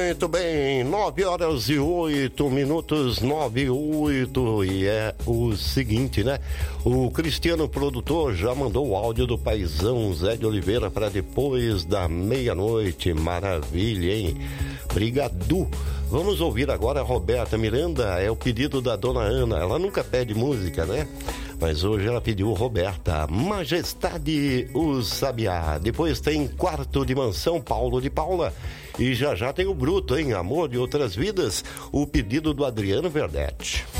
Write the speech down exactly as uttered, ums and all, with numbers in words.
Muito bem, nove horas e oito minutos, nove e oito, e é o seguinte, né? O Cristiano produtor já mandou o áudio do paizão Zé de Oliveira para depois da meia-noite. Maravilha, hein? Brigadu. Vamos ouvir agora a Roberta Miranda, é o pedido da dona Ana. Ela nunca pede música, né? Mas hoje ela pediu Roberta, Majestade o Sabiá. Depois tem Quarto de Mansão, Paulo de Paula. E já já tem o Bruto, hein? Amor de Outras Vidas, o pedido do Adriano Verdete.